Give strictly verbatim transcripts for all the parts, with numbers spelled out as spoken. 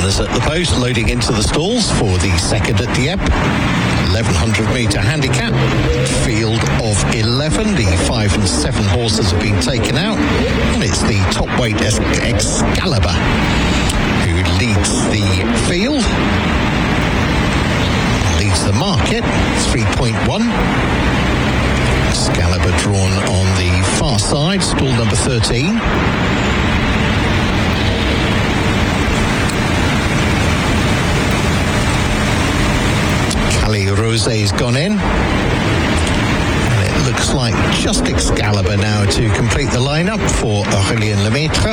runners at the post loading into the stalls for the second at Dieppe. eleven hundred metre handicap, field of eleven. The five and seven horses have been taken out, and it's the top weight Excalibur who leads the field, leads the market, three point one. Excalibur drawn on the far side, stall number thirteen. Calais Rosé's gone in. And it looks like just Excalibur now to complete the lineup for Aurélien Lemaitre.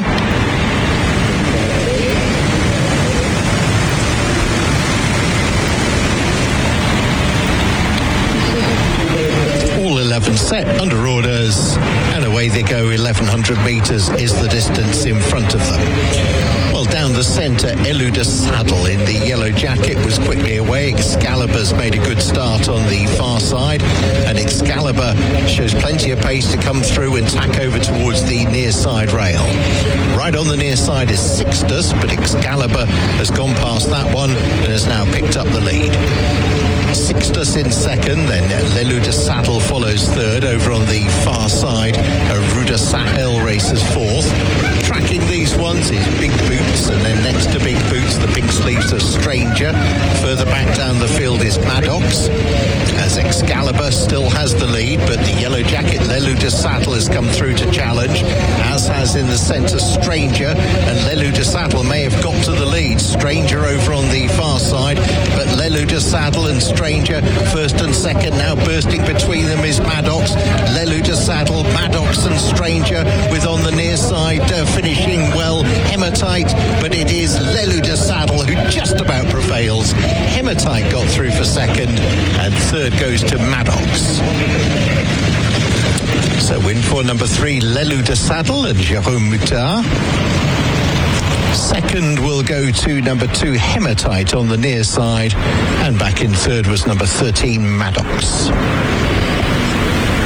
All eleven set under orders, and away they go. eleven hundred metres is the distance in front of them. Well, down the centre, Elu de Saddle in the yellow jacket was quickly away. Excalibur's made a good start on the far side, and Excalibur shows plenty of pace to come through and tack over towards the near side rail. Right on the near side is Sixtus, but Excalibur has gone past that one and has now picked up the lead. Sixtus in second, then L'Elu de Saddle follows third. Over on the far side, Rue de Sahel races fourth. Tracking these ones is Big Boots, and then next to Big Boots, the pink sleeves of Stranger. Further back down the field is Maddox, as Excalibur still has the lead, but the yellow jacket L'Elu de Saddle has come through to challenge, as has in the centre Stranger, and L'Elu de Saddle may have got to the lead. Stranger over on the far side, but L'Elu de Saddle and Stranger first and second. Now bursting between them is Maddox, L'Elu de Saddle, Maddox and Stranger, with on the near side uh, finishing well Hematite, but it is L'Elu de Saddle who just about prevails. Hematite got through for second, and third goes to Maddox. So win for number three, L'Elu de Saddle and Jérôme Moutard. Second will go to number two, Hematite on the near side, and back in third was number thirteen, Maddox.